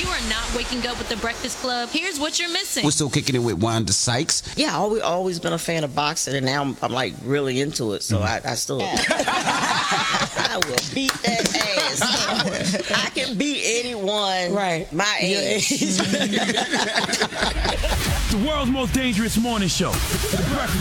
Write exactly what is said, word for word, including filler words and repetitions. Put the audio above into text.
you are not waking up with the Breakfast Club, here's what you're missing. We're still kicking it with Wanda Sykes. Yeah, always always been a fan of boxing, and now I'm, I'm like really into it. So mm-hmm. I, I still, I will beat that ass. I can beat anyone, right? My age. The world's most dangerous morning show. The Breakfast